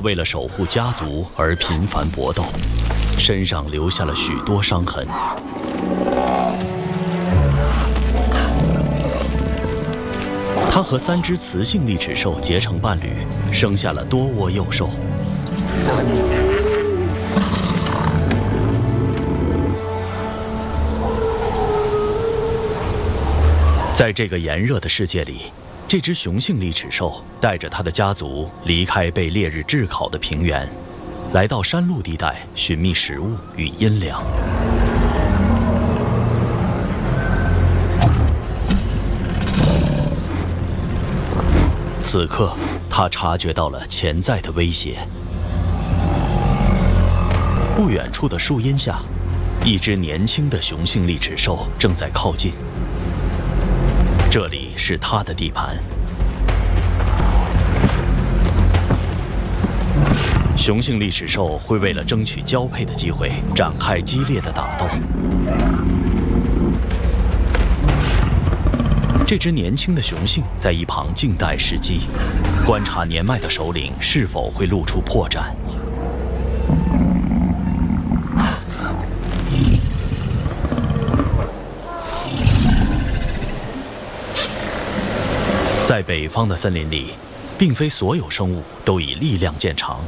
为了守护家族而频繁搏斗，身上留下了许多伤痕。他和3只雌性利齿兽结成伴侣，生下了多窝幼兽。在这个炎热的世界里，这只雄性利齿兽带着它的家族离开被烈日炙烤的平原，来到山路地带寻觅食物与阴凉。此刻，它察觉到了潜在的威胁。不远处的树荫下，一只年轻的雄性利齿兽正在靠近。这里是它的地盘。雄性利齿兽会为了争取交配的机会展开激烈的打斗。这只年轻的雄性在一旁静待时机，观察年迈的首领是否会露出破绽。在北方的森林里，并非所有生物都以力量见长。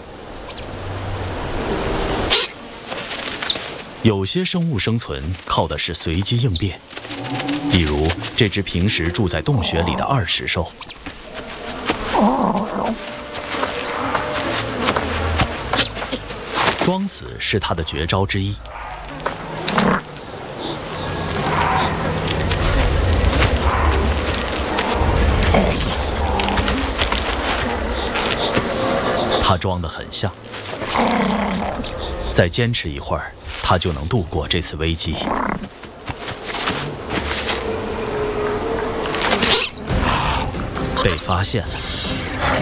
有些生物生存靠的是随机应变，比如这只平时住在洞穴里的2齿兽。装死是它的绝招之一。他装得很像，再坚持一会儿，他就能度过这次危机。被发现了，